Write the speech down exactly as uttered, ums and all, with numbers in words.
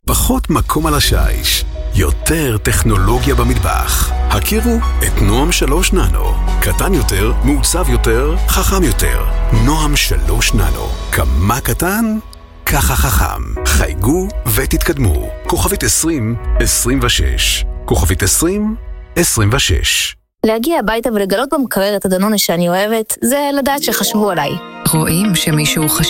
פחות מקום על השיש, יותר טכנולוגיה במטבח. הכירו את נועם שלוש ננו. קטן יותר, מעוצב יותר, חכם יותר. נועם שלוש ננו. כמה קטן? ככה חכם. חייגו ותתקדמו. כוכבית עשרים עשרים ושש. כוכבית עשרים עשרים ושש. להגיע הביתה ולגלות במקרר את הדנונה שאני אוהבת, זה לדעת שחשבו עליי. רואים שמישהו חשב.